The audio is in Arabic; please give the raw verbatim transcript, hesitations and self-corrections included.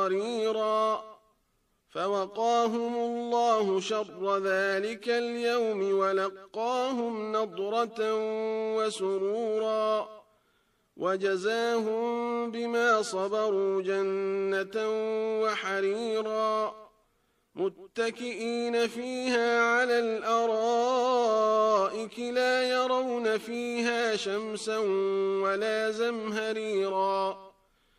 قريرا فوقاهم الله شر ذلك اليوم ولقاهم نضرة وسرورا وجزاهم بما صبروا جنة وحريرا متكئين فيها على الأرائك لا يرون فيها شمسا ولا زمهريرا